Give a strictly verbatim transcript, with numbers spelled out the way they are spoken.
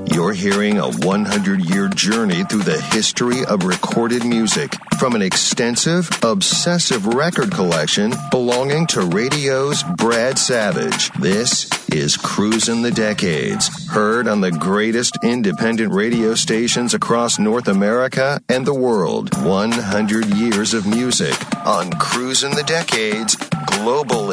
You're hearing a hundred-year journey through the history of recorded music from an extensive, obsessive record collection belonging to radio's Brad Savage. This is Cruisin' the Decades, heard on the greatest independent radio stations across North America and the world. one hundred years of music on Cruisin' the Decades, global